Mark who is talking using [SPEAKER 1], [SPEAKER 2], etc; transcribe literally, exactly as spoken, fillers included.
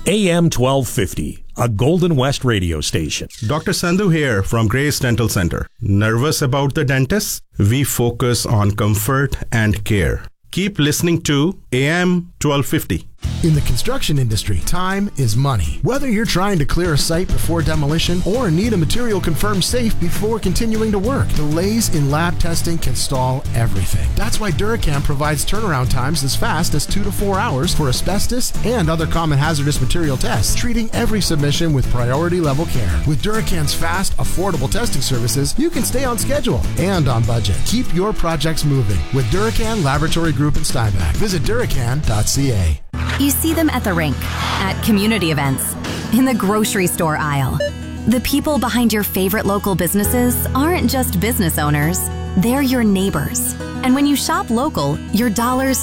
[SPEAKER 1] A M twelve fifty, a Golden West radio station.
[SPEAKER 2] Doctor Sandhu here from Grace Dental Center. Nervous about the dentist? We focus on comfort and care. Keep listening to A M twelve fifty.
[SPEAKER 3] In the construction industry, time is money. Whether you're trying to clear a site before demolition or need a material confirmed safe before continuing to work, delays in lab testing can stall everything. That's why Duracam provides turnaround times as fast as two to four hours for asbestos and other common hazardous material tests, treating every submission with priority level care. With Duracam's fast, affordable testing services, you can stay on schedule and on budget. Keep your projects moving with Duracan Laboratory Group in Steinbach. Visit Duracan dot C A.
[SPEAKER 4] You see them at the rink, at community events, in the grocery store aisle. The people behind your favorite local businesses aren't just business owners, they're your neighbors. And when you shop local, your dollars